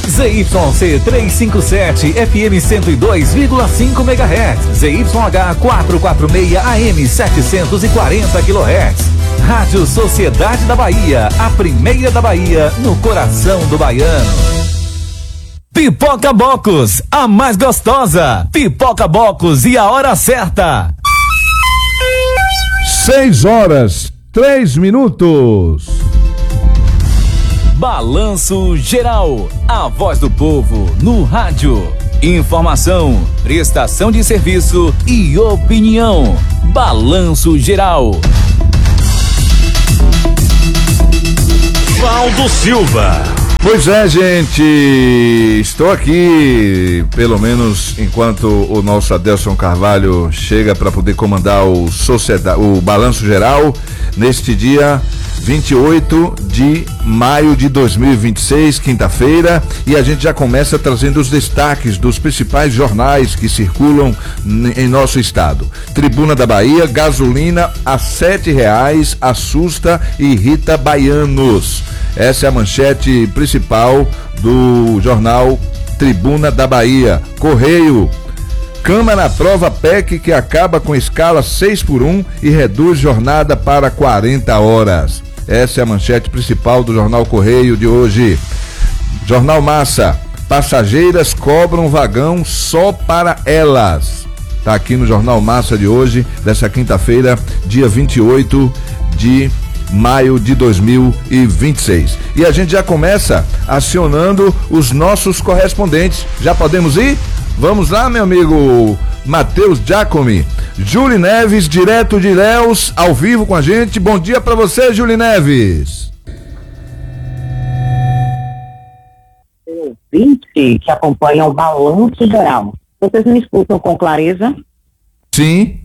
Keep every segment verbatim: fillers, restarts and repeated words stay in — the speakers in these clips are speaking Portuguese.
Z Y C trezentos e cinquenta e sete, F M cento e dois vírgula cinco megahertz, Z Y H quatrocentos e quarenta e seis, A M setecentos e quarenta quilohertz. Rádio Sociedade da Bahia, a primeira da Bahia, no coração do baiano. Pipoca Bocos, a mais gostosa. Pipoca Bocos e a hora certa. Seis horas, três minutos. Balanço Geral, a voz do povo no rádio. Informação, prestação de serviço e opinião. Balanço Geral. Valdo Silva. Pois é, gente, estou aqui, pelo menos enquanto o nosso Adelson Carvalho chega para poder comandar o, sociedade, o Balanço Geral, neste dia vinte e oito de maio de dois mil e vinte e seis, quinta-feira, e a gente já começa trazendo os destaques dos principais jornais que circulam em nosso estado. Tribuna da Bahia, gasolina a sete reais, assusta e irrita baianos. Essa é a manchete principal do jornal Tribuna da Bahia. Correio, Câmara aprova P E C que acaba com escala seis por um e reduz jornada para quarenta horas. Essa é a manchete principal do jornal Correio de hoje. Jornal Massa, passageiras cobram vagão só para elas. Tá aqui no Jornal Massa de hoje, dessa quinta-feira, dia vinte e oito de maio de dois mil e vinte e seis. E a gente já começa acionando os nossos correspondentes. Já podemos ir? Vamos lá, meu amigo Matheus Giacomi. Júlio Neves, direto de Ilhéus, ao vivo com a gente. Bom dia pra você, Júlio Neves. Ouvinte que acompanha o Balanço Geral. Vocês me escutam com clareza? Sim.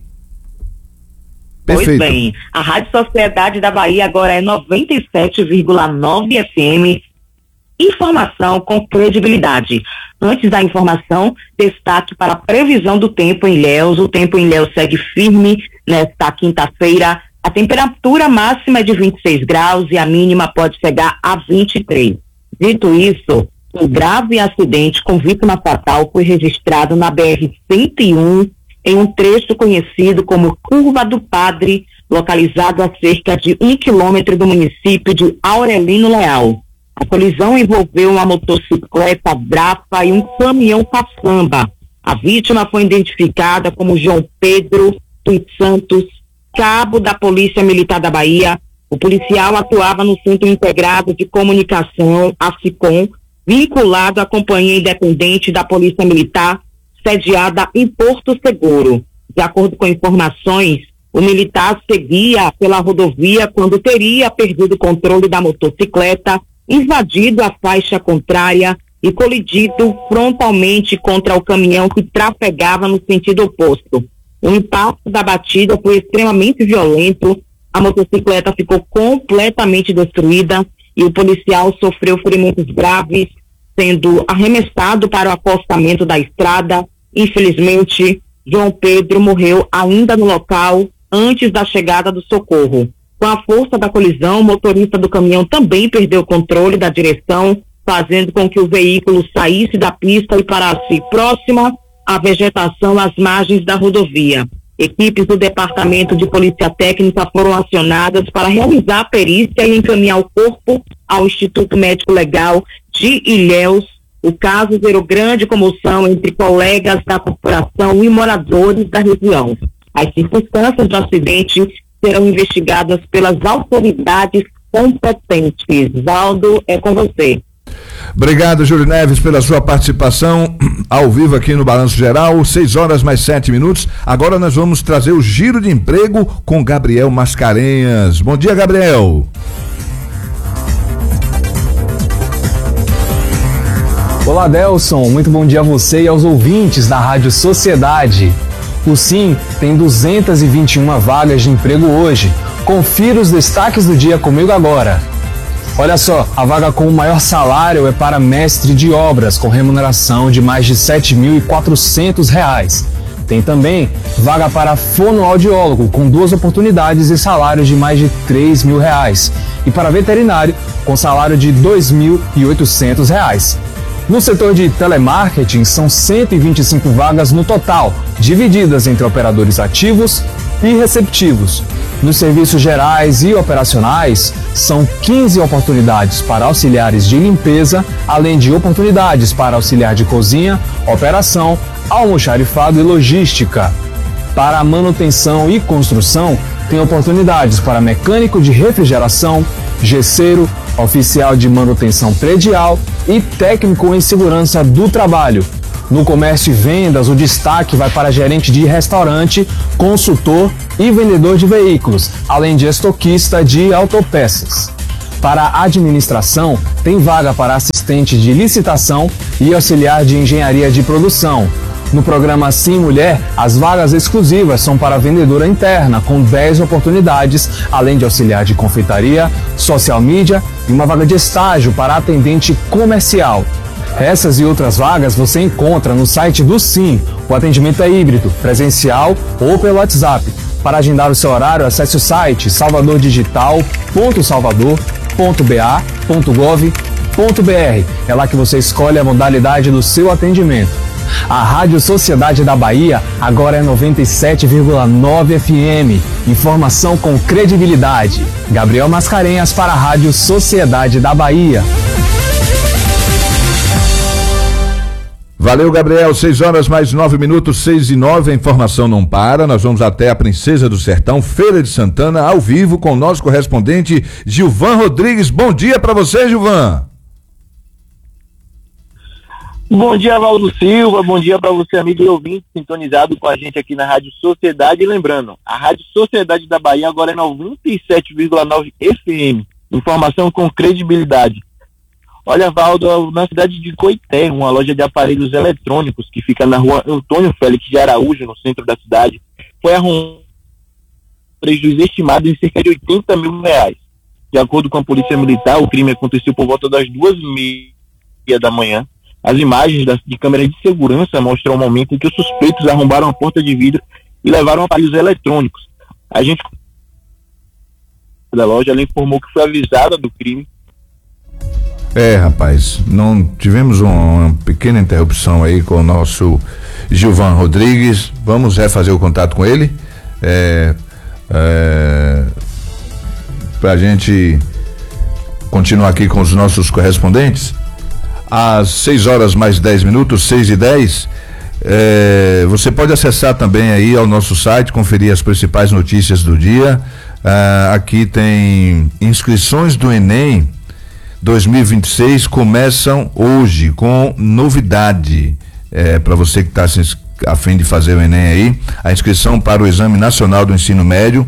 Perfeito. Pois bem, a Rádio Sociedade da Bahia agora é noventa e sete vírgula nove F M. Informação com credibilidade. Antes da informação, destaque para a previsão do tempo em Ilhéus. O tempo em Ilhéus segue firme nesta quinta-feira. A temperatura máxima é de vinte e seis graus e a mínima pode chegar a vinte e três. Dito isso, um grave acidente com vítima fatal foi registrado na B R cento e um, em um trecho conhecido como Curva do Padre, localizado a cerca de um quilômetro do município de Aurelino Leal. A colisão envolveu uma motocicleta Drapa e um caminhão caçamba. A vítima foi identificada como João Pedro dos Santos, cabo da Polícia Militar da Bahia. O policial atuava no Centro Integrado de Comunicação, a SICOM, vinculado à Companhia Independente da Polícia Militar, sediada em Porto Seguro. De acordo com informações, o militar seguia pela rodovia quando teria perdido o controle da motocicleta, invadido a faixa contrária e colidido frontalmente contra o caminhão que trafegava no sentido oposto. O impacto da batida foi extremamente violento, a motocicleta ficou completamente destruída e o policial sofreu ferimentos graves, sendo arremessado para o acostamento da estrada. Infelizmente, João Pedro morreu ainda no local antes da chegada do socorro. Com a força da colisão, o motorista do caminhão também perdeu o controle da direção, fazendo com que o veículo saísse da pista e parasse próxima à vegetação às margens da rodovia. Equipes do Departamento de Polícia Técnica foram acionadas para realizar a perícia e encaminhar o corpo ao Instituto Médico Legal de Ilhéus. O caso gerou grande comoção entre colegas da corporação e moradores da região. As circunstâncias do acidente serão investigadas pelas autoridades competentes. Valdo, é com você. Obrigado, Júlio Neves, pela sua participação ao vivo aqui no Balanço Geral, seis horas mais sete minutos. Agora nós vamos trazer o giro de emprego com Gabriel Mascarenhas. Bom dia, Gabriel. Olá, Delson, muito bom dia a você e aos ouvintes da Rádio Sociedade. O Sim tem duzentas e vinte e uma vagas de emprego hoje. Confira os destaques do dia comigo agora. Olha só, a vaga com o maior salário é para mestre de obras, com remuneração de mais de sete mil e quatrocentos reais. Tem também vaga para fonoaudiólogo, com duas oportunidades e salário de mais de três mil reais. E para veterinário, com salário de dois mil e oitocentos reais. No setor de telemarketing, são cento e vinte e cinco vagas no total, divididas entre operadores ativos e receptivos. Nos serviços gerais e operacionais, são quinze oportunidades para auxiliares de limpeza, além de oportunidades para auxiliar de cozinha, operação, almoxarifado e logística. Para a manutenção e construção, tem oportunidades para mecânico de refrigeração, gesseiro, oficial de manutenção predial e técnico em segurança do trabalho. No comércio e vendas, o destaque vai para gerente de restaurante, consultor e vendedor de veículos, além de estoquista de autopeças. Para a administração, tem vaga para assistente de licitação e auxiliar de engenharia de produção. No programa Sim Mulher, as vagas exclusivas são para vendedora interna, com dez oportunidades, além de auxiliar de confeitaria, social media e uma vaga de estágio para atendente comercial. Essas e outras vagas você encontra no site do Sim. O atendimento é híbrido, presencial ou pelo WhatsApp. Para agendar o seu horário, acesse o site salvador digital ponto salvador ponto ba ponto gov ponto br. É lá que você escolhe a modalidade do seu atendimento. A Rádio Sociedade da Bahia agora é noventa e sete vírgula nove F M. Informação com credibilidade. Gabriel Mascarenhas para a Rádio Sociedade da Bahia. Valeu, Gabriel. seis horas mais nove minutos, seis e nove. A informação não para. Nós vamos até a Princesa do Sertão, Feira de Santana, ao vivo com o nosso correspondente Gilvan Rodrigues. Bom dia para você, Gilvan. Bom dia, Valdo Silva, bom dia para você, amigo e ouvinte, sintonizado com a gente aqui na Rádio Sociedade. E lembrando, a Rádio Sociedade da Bahia agora é noventa e sete vírgula nove F M, informação com credibilidade. Olha, Valdo, na cidade de Coité, uma loja de aparelhos eletrônicos que fica na rua Antônio Félix de Araújo, no centro da cidade, foi arrumado prejuízo estimado em cerca de oitenta mil reais. De acordo com a Polícia Militar, o crime aconteceu por volta das duas e meia da manhã. As imagens das, de câmera de segurança mostram o momento em que os suspeitos arrombaram a porta de vidro e levaram aparelhos eletrônicos. A gente da loja, ela informou que foi avisada do crime. É, rapaz, não tivemos uma, uma pequena interrupção aí com o nosso Gilvan Rodrigues. Vamos refazer o contato com ele é, é, pra gente continuar aqui com os nossos correspondentes. Às seis horas mais dez minutos, seis e dez, é, você pode acessar também aí ao nosso site, conferir as principais notícias do dia. Ah, aqui tem inscrições do Enem dois mil e vinte e seis começam hoje com novidade. É, para você que está a fim de fazer o Enem aí, a inscrição para o Exame Nacional do Ensino Médio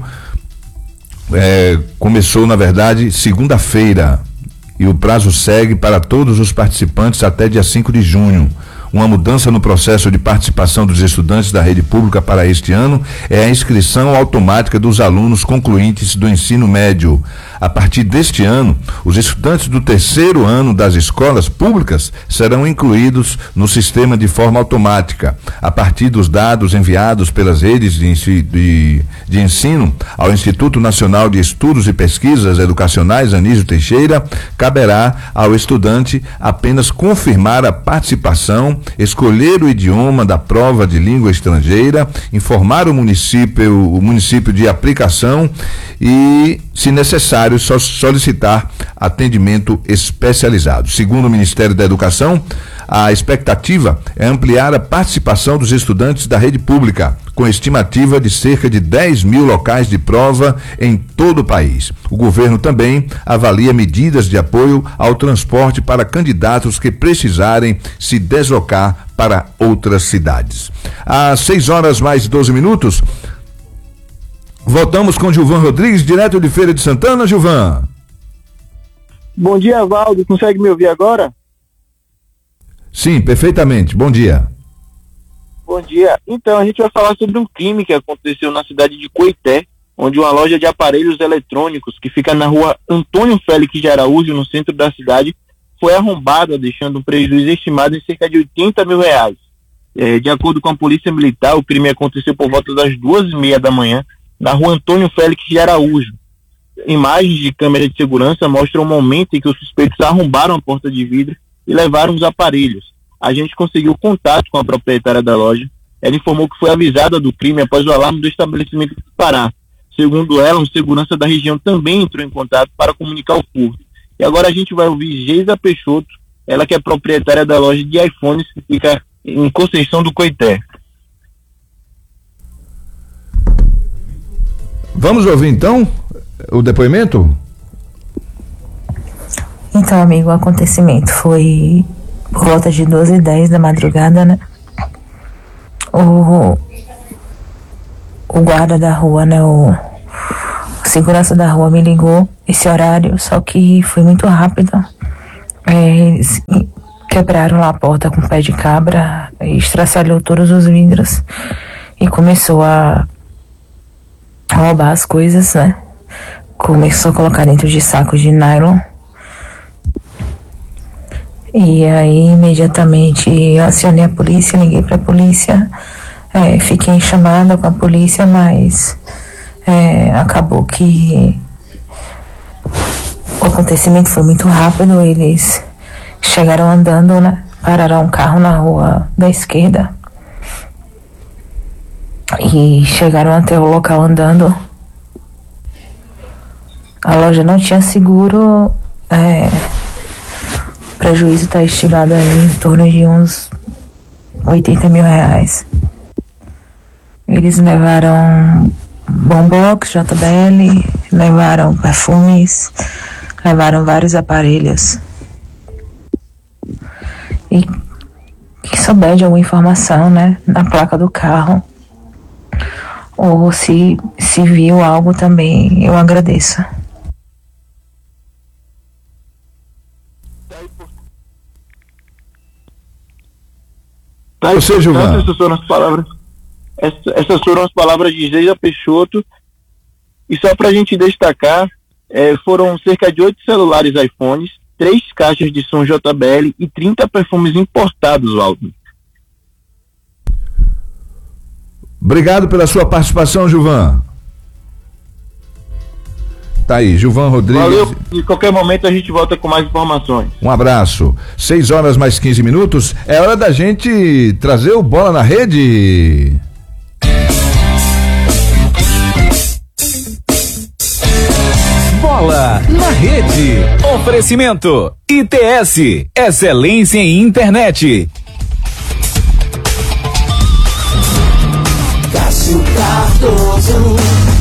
é, começou, na verdade, segunda-feira. E o prazo segue para todos os participantes até dia cinco de junho. Uma mudança no processo de participação dos estudantes da rede pública para este ano é a inscrição automática dos alunos concluintes do ensino médio. A partir deste ano, os estudantes do terceiro ano das escolas públicas serão incluídos no sistema de forma automática. A partir dos dados enviados pelas redes de, de, de ensino ao Instituto Nacional de Estudos e Pesquisas Educacionais Anísio Teixeira, caberá ao estudante apenas confirmar a participação, escolher o idioma da prova de língua estrangeira, informar o município, o município de aplicação e, se necessário, só solicitar atendimento especializado. Segundo o Ministério da Educação, a expectativa é ampliar a participação dos estudantes da rede pública, com estimativa de cerca de dez mil locais de prova em todo o país. O governo também avalia medidas de apoio ao transporte para candidatos que precisarem se deslocar para outras cidades. Às seis horas mais doze minutos, voltamos com Gilvan Rodrigues, direto de Feira de Santana. Gilvan. Bom dia, Valdo. Consegue me ouvir agora? Sim, perfeitamente. Bom dia. Bom dia. Então, a gente vai falar sobre um crime que aconteceu na cidade de Coité, onde uma loja de aparelhos eletrônicos, que fica na rua Antônio Félix de Araújo, no centro da cidade, foi arrombada, deixando um prejuízo estimado em cerca de oitenta mil reais. É, de acordo com a Polícia Militar, o crime aconteceu por volta das duas e meia da manhã, na rua Antônio Félix de Araújo. Imagens de câmera de segurança mostram o momento em que os suspeitos arrombaram a porta de vidro e levaram os aparelhos. A gente conseguiu contato com a proprietária da loja. Ela informou que foi avisada do crime após o alarme do estabelecimento disparar. Segundo ela, um segurança da região também entrou em contato para comunicar o furto. E agora a gente vai ouvir Geisa Peixoto, ela que é proprietária da loja de iPhones que fica em Conceição do Coité. Vamos ouvir então o depoimento? Então, amigo, o acontecimento foi por volta de doze e dez da madrugada, né? O, o guarda da rua, né? O, o segurança da rua me ligou esse horário, só que foi muito rápido. É, eles quebraram lá a porta com pé de cabra, estraçalhou todos os vidros e começou a roubar as coisas, né? Começou a colocar dentro de sacos de nylon. E aí, imediatamente, eu acionei a polícia, liguei pra polícia, é, fiquei em chamada com a polícia, mas é, acabou que o acontecimento foi muito rápido. Eles chegaram andando, né? Pararam um carro na rua da esquerda e chegaram até o local andando. A loja não tinha seguro, é, o prejuízo está estimado aí em torno de uns oitenta mil reais. Eles levaram bombox, J B L, levaram perfumes, levaram vários aparelhos. E que souber de alguma informação, né, na placa do carro, ou se, se viu algo também, eu agradeço. Tá, Você, Gilvan? Essas foram as palavras, essas, essas foram as palavras de Geisa Peixoto. E só para a gente destacar, é, foram cerca de oito celulares iPhones, três caixas de som J B L e trinta perfumes importados, Walter. Obrigado pela sua participação, Gilvan. Tá aí, Gilvan Rodrigues. Valeu, em qualquer momento a gente volta com mais informações. Um abraço. seis horas mais quinze minutos. É hora da gente trazer o Bola na Rede. Bola na Rede. Oferecimento I T S, excelência em internet. Cássio Cardoso.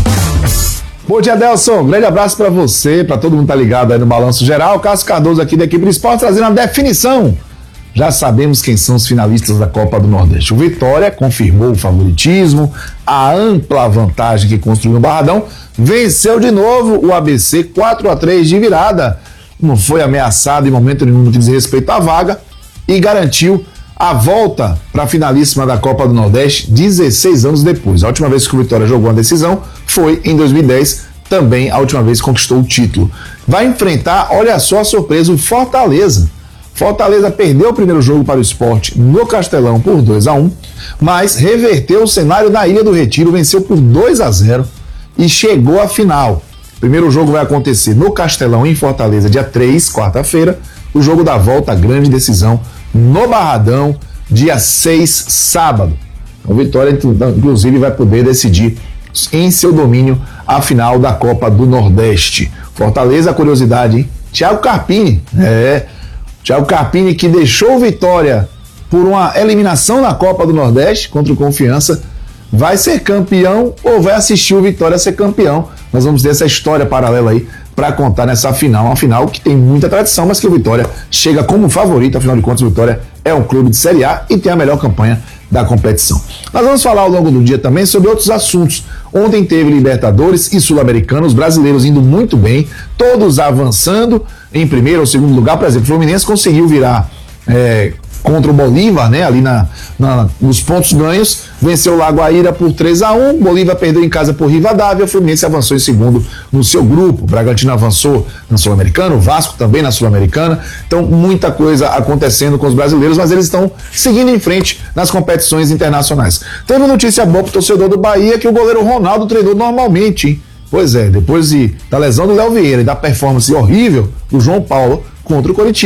Bom dia, Delson. Grande abraço pra você, pra todo mundo que tá ligado aí no Balanço Geral. Cássio Cardoso aqui da equipe do Esporte trazendo a definição. Já sabemos quem são os finalistas da Copa do Nordeste. O Vitória confirmou o favoritismo, a ampla vantagem que construiu no Barradão, venceu de novo o A B C quatro a três de virada. Não foi ameaçado em momento nenhum no que diz respeito à vaga e garantiu a volta para a finalíssima da Copa do Nordeste dezesseis anos depois. A última vez que o Vitória jogou uma decisão foi em dois mil e dez, também a última vez que conquistou o título. Vai enfrentar, olha só a surpresa, o Fortaleza. Fortaleza perdeu o primeiro jogo para o Sport no Castelão por dois a um, mas reverteu o cenário na Ilha do Retiro, venceu por dois a zero e chegou à final. O primeiro jogo vai acontecer no Castelão, em Fortaleza, dia três, quarta-feira. O jogo da volta, grande decisão, no Barradão, dia seis, sábado. O Vitória, inclusive, vai poder decidir em seu domínio a final da Copa do Nordeste. Fortaleza, curiosidade, hein? Thiago Carpini, é... Thiago Carpini, que deixou o Vitória por uma eliminação na Copa do Nordeste contra o Confiança, vai ser campeão ou vai assistir o Vitória ser campeão. Nós vamos ter essa história paralela aí para contar nessa final, uma final que tem muita tradição, mas que o Vitória chega como favorito. Afinal de contas, o Vitória é um clube de Série A e tem a melhor campanha da competição. Nós vamos falar ao longo do dia também sobre outros assuntos. Ontem teve Libertadores e Sul-Americana, os brasileiros indo muito bem, todos avançando em primeiro ou segundo lugar. Por exemplo, o Fluminense conseguiu virar é, contra o Bolívar, né, ali na, na, nos pontos ganhos, venceu o Lagoaíra por três a um, Bolívar perdeu em casa por Rivadavia, o Fluminense avançou em segundo no seu grupo, o Bragantino avançou na Sul-Americana, o Vasco também na Sul-Americana. Então muita coisa acontecendo com os brasileiros, mas eles estão seguindo em frente nas competições internacionais. Teve notícia boa pro torcedor do Bahia que o goleiro Ronaldo treinou normalmente, hein? Pois é, depois de, da lesão do Léo Vieira e da performance horrível do João Paulo contra o Coritiba,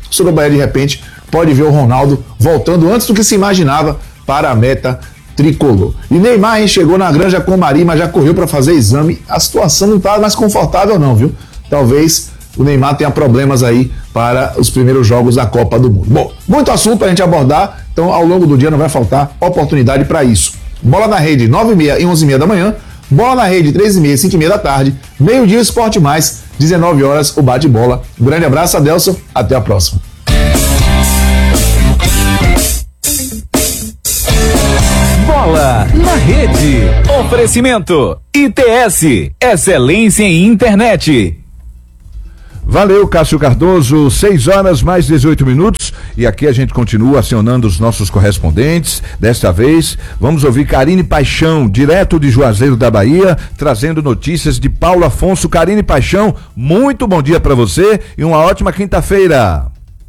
o Senhor Bahia de repente pode ver o Ronaldo voltando antes do que se imaginava para a meta tricolor. E Neymar, hein, chegou na Granja Comari, mas já correu para fazer exame. A situação não está mais confortável não, viu? Talvez o Neymar tenha problemas aí para os primeiros jogos da Copa do Mundo. Bom, muito assunto para a gente abordar, então ao longo do dia não vai faltar oportunidade para isso. Bola na Rede, nove e meia e onze e meia da manhã. Bola na Rede, três e meia e cinco e meia da tarde. Meio-dia, Esporte Mais, dezenove horas, o bate-bola. Um grande abraço, Adelson. Até a próxima. Bola na Rede. Oferecimento I T S, excelência em internet. Valeu, Cássio Cardoso, seis horas mais dezoito minutos, e aqui a gente continua acionando os nossos correspondentes. Desta vez vamos ouvir Karine Paixão, direto de Juazeiro da Bahia, trazendo notícias de Paulo Afonso. Karine Paixão, muito bom dia para você e uma ótima quinta-feira.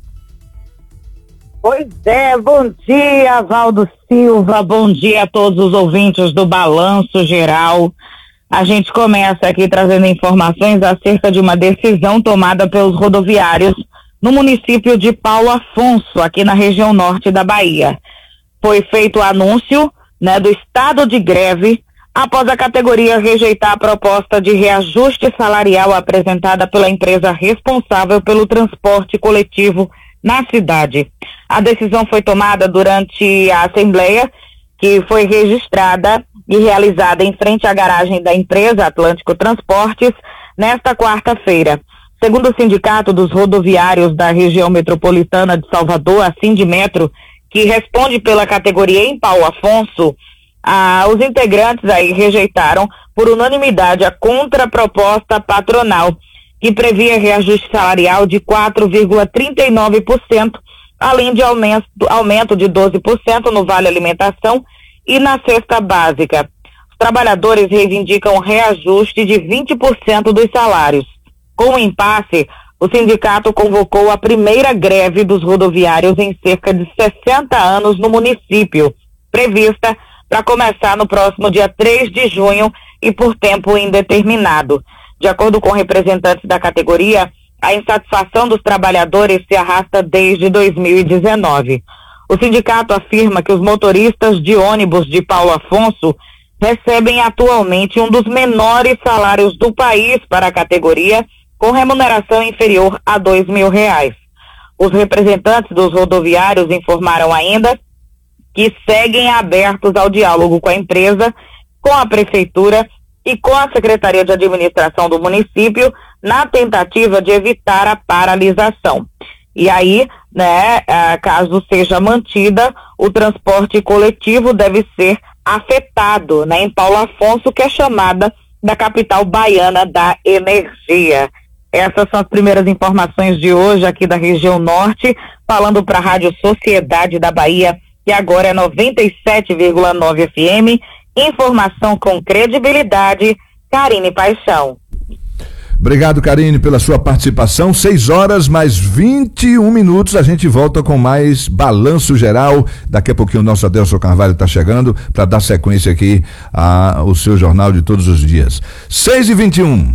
Pois é, bom dia, Valdo Silva, bom dia a todos os ouvintes do Balanço Geral. A gente começa aqui trazendo informações acerca de uma decisão tomada pelos rodoviários no município de Paulo Afonso, aqui na região norte da Bahia. Foi feito o anúncio, né, do estado de greve após a categoria rejeitar a proposta de reajuste salarial apresentada pela empresa responsável pelo transporte coletivo na cidade. A decisão foi tomada durante a assembleia que foi registrada e realizada em frente à garagem da empresa Atlântico Transportes nesta quarta-feira. Segundo o Sindicato dos Rodoviários da Região Metropolitana de Salvador, a Sindimetro, que responde pela categoria em Paulo Afonso, ah, os integrantes aí rejeitaram por unanimidade a contraproposta patronal, que previa reajuste salarial de quatro vírgula trinta e nove por cento, além de aumento, aumento de doze por cento no Vale Alimentação e na cesta básica. Os trabalhadores reivindicam reajuste de vinte por cento dos salários. Com o impasse, o sindicato convocou a primeira greve dos rodoviários em cerca de sessenta anos no município, prevista para começar no próximo dia três de junho e por tempo indeterminado. De acordo com representantes da categoria, a insatisfação dos trabalhadores se arrasta desde dois mil e dezenove. O sindicato afirma que os motoristas de ônibus de Paulo Afonso recebem atualmente um dos menores salários do país para a categoria, com remuneração inferior a dois mil reais. Os representantes dos rodoviários informaram ainda que seguem abertos ao diálogo com a empresa, com a prefeitura e com a Secretaria de Administração do município, na tentativa de evitar a paralisação. E aí, né, caso seja mantida, o transporte coletivo deve ser afetado, né, em Paulo Afonso, que é chamada da capital baiana da energia. Essas são as primeiras informações de hoje aqui da região norte, falando para a Rádio Sociedade da Bahia, que agora é noventa e sete vírgula nove F M. Informação com credibilidade, Karine Paixão. Obrigado, Karine, pela sua participação. seis horas mais vinte e um minutos. A gente volta com mais Balanço Geral. Daqui a pouquinho o nosso Adelson Carvalho está chegando para dar sequência aqui ao seu jornal de todos os dias. seis e vinte e um.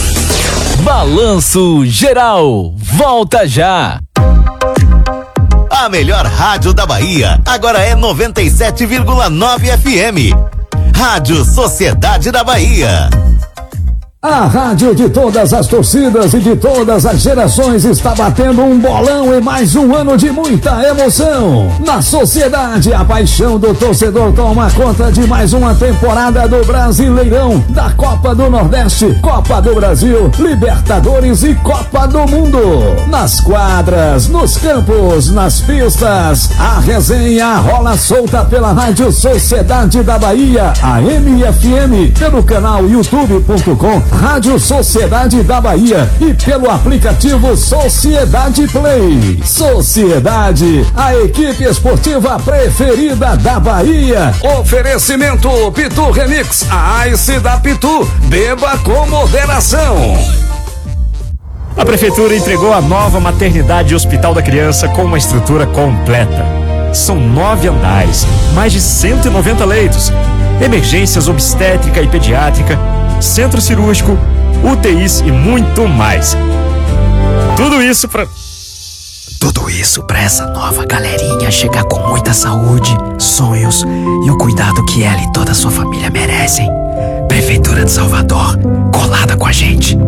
Balanço Geral. Volta já. A melhor rádio da Bahia agora é noventa e sete vírgula nove F M. Rádio Sociedade da Bahia. A rádio de todas as torcidas e de todas as gerações está batendo um bolão em mais um ano de muita emoção. Na Sociedade, a paixão do torcedor toma conta de mais uma temporada do Brasileirão, da Copa do Nordeste, Copa do Brasil, Libertadores e Copa do Mundo. Nas quadras, nos campos, nas pistas, a resenha rola solta pela Rádio Sociedade da Bahia, a M F M, pelo canal youtube ponto com Rádio Sociedade da Bahia e pelo aplicativo Sociedade Play. Sociedade, a equipe esportiva preferida da Bahia. Oferecimento Pitu Remix, a Ice da Pitu. Beba com moderação. A Prefeitura entregou a nova maternidade e hospital da criança com uma estrutura completa. São nove andares, mais de cento e noventa leitos, emergências obstétrica e pediátrica, centro cirúrgico, U T Is e muito mais. Tudo isso para Tudo isso pra essa nova galerinha chegar com muita saúde, sonhos e o cuidado que ela e toda a sua família merecem. Prefeitura de Salvador, colada com a gente.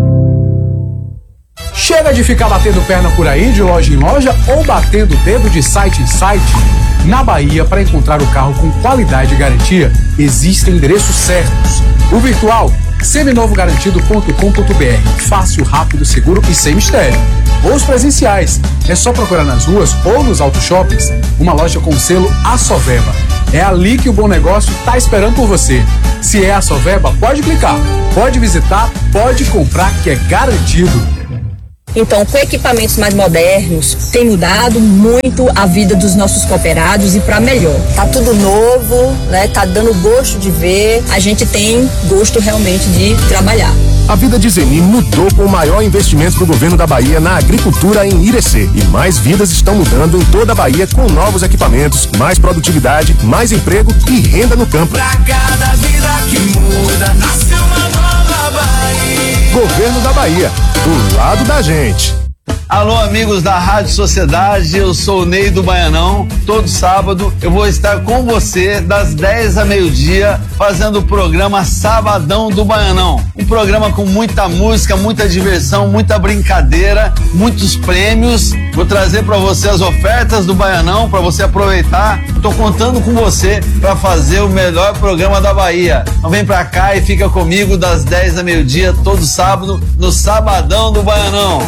Chega de ficar batendo perna por aí de loja em loja ou batendo dedo de site em site. Na Bahia, para encontrar o carro com qualidade e garantia, existem endereços certos. O virtual, seminovogarantido ponto com ponto b r. Fácil, rápido, seguro e sem mistério. Ou os presenciais. É só procurar nas ruas ou nos auto-shoppings uma loja com o selo Assoveba. É ali que o bom negócio está esperando por você. Se é Assoveba, pode clicar, pode visitar, pode comprar, que é garantido. Então, com equipamentos mais modernos, tem mudado muito a vida dos nossos cooperados e para melhor. Tá tudo novo, né? Tá dando gosto de ver. A gente tem gosto realmente de trabalhar. A vida de Zeni mudou com o maior investimento do governo da Bahia na agricultura em Irecê. E mais vidas estão mudando em toda a Bahia com novos equipamentos, mais produtividade, mais emprego e renda no campo. Pra cada vida que muda, nasce uma nova Bahia. Governo da Bahia, do lado da gente. Alô, amigos da Rádio Sociedade, eu sou o Ney do Baianão. Todo sábado eu vou estar com você das dez a meio-dia fazendo o programa Sabadão do Baianão. Um programa com muita música, muita diversão, muita brincadeira, muitos prêmios. Vou trazer para você as ofertas do Baianão para você aproveitar. Tô contando com você para fazer o melhor programa da Bahia. Então vem pra cá e fica comigo das dez a meio-dia todo sábado no Sabadão do Baianão.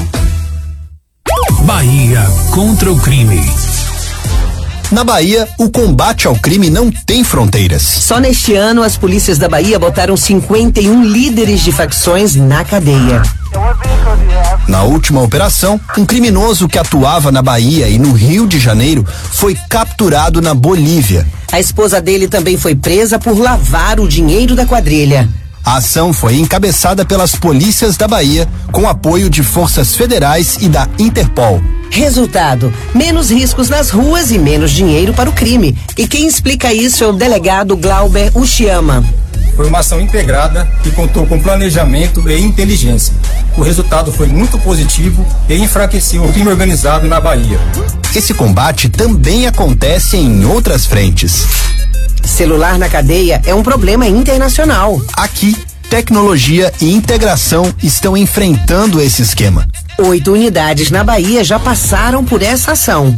Bahia contra o crime. Na Bahia, o combate ao crime não tem fronteiras. Só neste ano, as polícias da Bahia botaram cinquenta e um líderes de facções na cadeia. Na última operação, um criminoso que atuava na Bahia e no Rio de Janeiro foi capturado na Bolívia. A esposa dele também foi presa por lavar o dinheiro da quadrilha. A ação foi encabeçada pelas polícias da Bahia, com apoio de forças federais e da Interpol. Resultado: menos riscos nas ruas e menos dinheiro para o crime. E quem explica isso é o delegado Glauber Uchiama. Foi uma ação integrada que contou com planejamento e inteligência. O resultado foi muito positivo e enfraqueceu o crime organizado na Bahia. Esse combate também acontece em outras frentes. Celular na cadeia é um problema internacional. Aqui, tecnologia e integração estão enfrentando esse esquema. Oito unidades na Bahia já passaram por essa ação.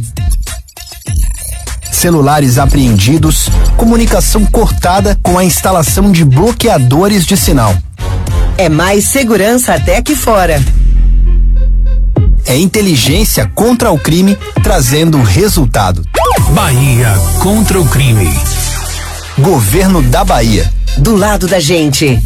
Celulares apreendidos, comunicação cortada com a instalação de bloqueadores de sinal. É mais segurança até aqui fora. É inteligência contra o crime, trazendo resultado. Bahia contra o crime. Governo da Bahia. Do lado da gente.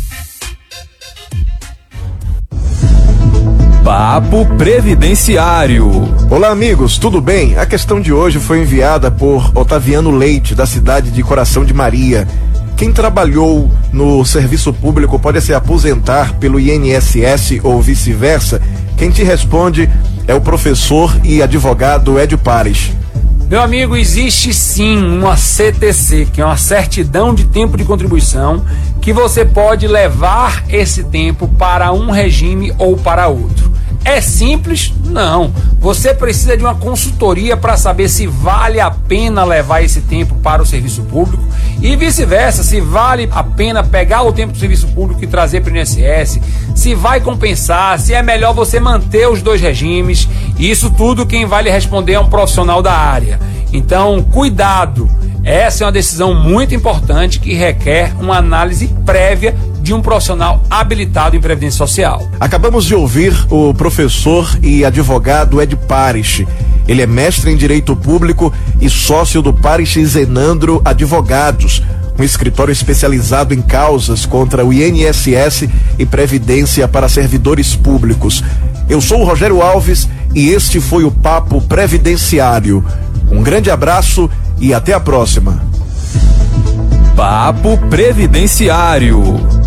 Papo Previdenciário. Olá, amigos, tudo bem? A questão de hoje foi enviada por Otaviano Leite, da cidade de Coração de Maria. Quem trabalhou no serviço público pode se aposentar pelo I N S S ou vice-versa? Quem te responde é o professor e advogado Edio Pares. Meu amigo, existe sim uma C T C, que é uma certidão de tempo de contribuição, que você pode levar esse tempo para um regime ou para outro. É simples? Não. Você precisa de uma consultoria para saber se vale a pena levar esse tempo para o serviço público e vice-versa, se vale a pena pegar o tempo do serviço público e trazer para o I N S S, se vai compensar, se é melhor você manter os dois regimes. Isso tudo quem vai lhe responder é um profissional da área. Então, cuidado. Essa é uma decisão muito importante que requer uma análise prévia de um profissional habilitado em Previdência Social. Acabamos de ouvir o professor e advogado Edio Pares. Ele é mestre em Direito Público e sócio do Pares e Zenandro Advogados, um escritório especializado em causas contra o I N S S e Previdência para servidores públicos. Eu sou o Rogério Alves e este foi o Papo Previdenciário. Um grande abraço e até a próxima. Papo Previdenciário.